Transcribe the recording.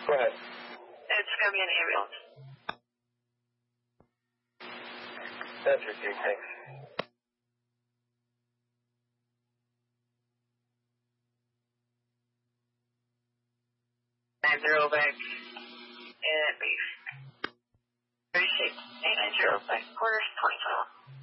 Go ahead. It's going to be an ambulance. That's received, thanks. 90 back.